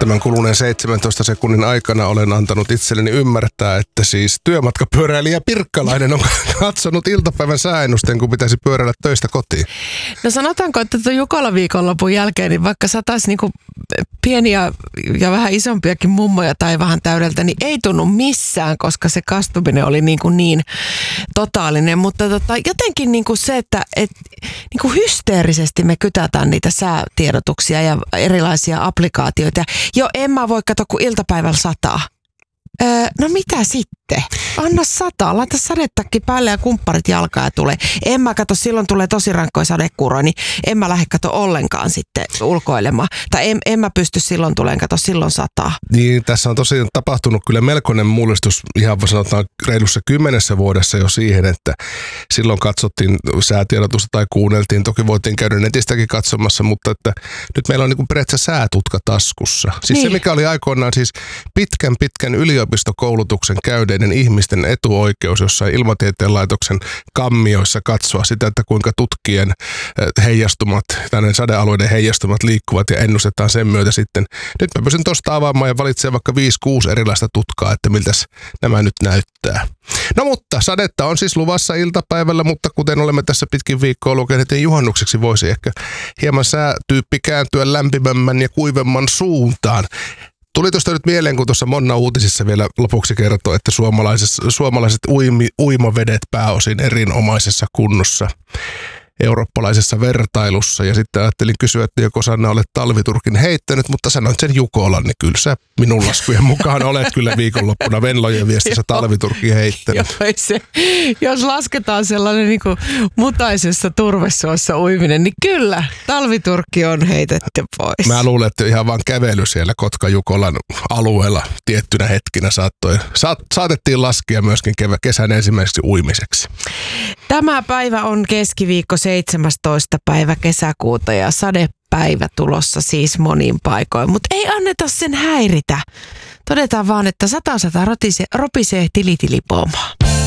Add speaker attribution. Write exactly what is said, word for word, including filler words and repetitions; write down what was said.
Speaker 1: Tämän kuluneen seitsemäntoista sekunnin aikana olen antanut itselleni ymmärtää, että siis työmatkapyöräilijä Pirkkalainen on katsonut iltapäivän sääennusten, kun pitäisi pyöräillä töistä kotiin.
Speaker 2: No sanotaanko, että tuon Jukolan viikonlopun jälkeen, niin vaikka sataisi niinku pieniä ja vähän isompiakin mummoja tai vähän täydeltä, niin ei tunnu missään, koska se kastuminen oli niin, kuin niin totaalinen. Mutta tota, jotenkin niin kuin se, että et, niin kuin hysteerisesti me kytätään niitä säätiedotuksia ja erilaisia applikaatioita. Jo en mä voi katsoa, kun iltapäivällä sataa. Öö, no mitä sitten? Anna sataa, laita sadetakki päälle ja kumpparit jalkaa ja tulee. En mä katso, silloin tulee tosi rankkoja sadekuuroja, niin en mä lähde katso ollenkaan sitten ulkoilemaan. Tai en, en mä pysty silloin tuleen katso, silloin sataa.
Speaker 1: Niin, tässä on tosiaan tapahtunut kyllä melkoinen mullistus ihan sanotaan reilussa kymmenessä vuodessa jo siihen, että silloin katsottiin säätiedotusta tai kuunneltiin. Toki voitiin käydä netistäkin katsomassa, mutta että nyt meillä on niin kuin periaatteessa säätutka taskussa. Siis niin. Se, mikä oli aikoinaan siis pitkän pitkän yliopistokoulutuksen käyneiden ihmisten etuoikeus jossain ilmatieteen laitoksen kammioissa katsoa sitä, että kuinka tutkien heijastumat, tänne sadealueiden heijastumat liikkuvat ja ennustetaan sen myötä sitten. Nyt mä pystyn tuosta avaamaan ja valitsemaan vaikka viisi kuusi erilaista tutkaa, että miltäs nämä nyt näyttää. No mutta sadetta on siis luvassa iltapäivällä, mutta kuten olemme tässä pitkin viikkoa lukeneet, niin juhannukseksi voisi ehkä hieman säätyyppi kääntyä lämpimämmän ja kuivemman suuntaan. Tuli tuosta nyt mieleen, kun tuossa Monna uutisissa vielä lopuksi kertoi, että suomalaiset uimi, uimavedet pääosin erinomaisessa kunnossa eurooppalaisessa vertailussa. Ja sitten ajattelin kysyä, että joko Sanna olet talviturkin heittänyt, mutta sanoit sen Jukolan, niin kyllä sä minun laskujen mukaan olet kyllä viikonloppuna Venlojen viestissä talviturkin heittänyt.
Speaker 2: Joo, se, jos lasketaan sellainen niin kuin mutaisessa turvesuossa uiminen, niin kyllä talviturkki on heitetty pois.
Speaker 1: Mä luulen, että ihan vaan kävely siellä Kotka-Jukolan alueella tiettynä hetkinä saattoi, saat, saatettiin laskea myöskin kevä, kesän ensimmäiseksi uimiseksi.
Speaker 2: Tämä päivä on keskiviikko seitsemästoista päivä kesäkuuta ja sadepäivä tulossa siis monin paikoin, mutta ei anneta sen häiritä. Todetaan vaan, että sata sata ropisee, ropisee tili tili pomaa.